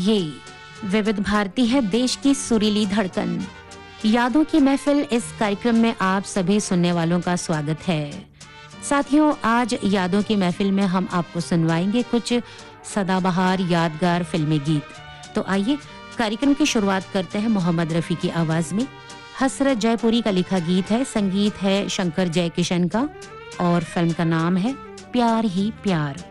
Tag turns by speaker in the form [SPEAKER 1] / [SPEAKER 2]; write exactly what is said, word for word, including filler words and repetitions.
[SPEAKER 1] ये विविध भारती है, देश की सुरीली धड़कन। यादों की महफिल, इस कार्यक्रम में आप सभी सुनने वालों का स्वागत है। साथियों, आज यादों की महफिल में हम आपको सुनवाएंगे कुछ सदाबहार यादगार फिल्मी गीत। तो आइए कार्यक्रम की शुरुआत करते हैं मोहम्मद रफी की आवाज में। हसरत जयपुरी का लिखा गीत है, संगीत है शंकर जयकिशन का और फिल्म का नाम है प्यार ही प्यार।